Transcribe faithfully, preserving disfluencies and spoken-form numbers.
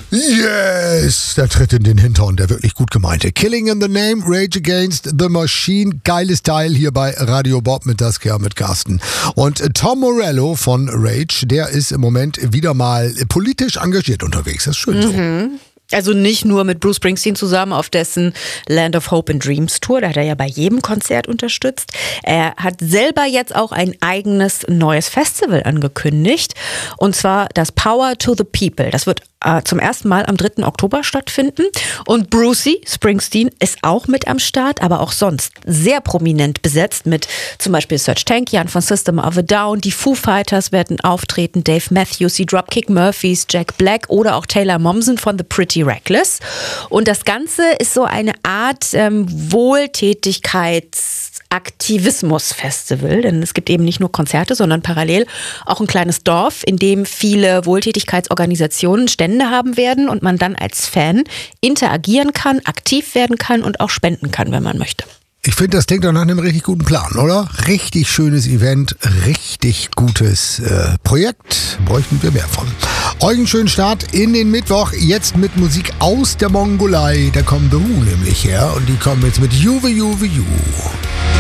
Yes! Der Tritt in den Hintern, der wirklich gut gemeinte. Killing in the Name, Rage Against the Machine. Geiles Teil hier bei Radio Bob mit Saskia, mit Carsten. Und Tom Morello von Rage, der ist im Moment wieder mal politisch engagiert unterwegs. Das ist schön so. Mhm. Also nicht nur mit Bruce Springsteen zusammen auf dessen Land of Hope and Dreams Tour, da hat er ja bei jedem Konzert unterstützt. Er hat selber jetzt auch ein eigenes neues Festival angekündigt, und zwar das Power to the People. Das wird äh, zum ersten Mal am dritten Oktober stattfinden, und Brucey Springsteen ist auch mit am Start, aber auch sonst sehr prominent besetzt mit zum Beispiel Serj Tankian von System of a Down, die Foo Fighters werden auftreten, Dave Matthews, die Dropkick Murphys, Jack Black oder auch Taylor Momsen von The Pretty Reckless. Und das Ganze ist so eine Art ähm, Wohltätigkeitsaktivismus-Festival, denn es gibt eben nicht nur Konzerte, sondern parallel auch ein kleines Dorf, in dem viele Wohltätigkeitsorganisationen Stände haben werden und man dann als Fan interagieren kann, aktiv werden kann und auch spenden kann, wenn man möchte. Ich finde, das klingt doch nach einem richtig guten Plan, oder? Richtig schönes Event, richtig gutes äh, Projekt. Bräuchten wir mehr von. Euch einen schönen Start in den Mittwoch. Jetzt mit Musik aus der Mongolei. Da kommen The Who nämlich her. Und die kommen jetzt mit Juve Juve Ju.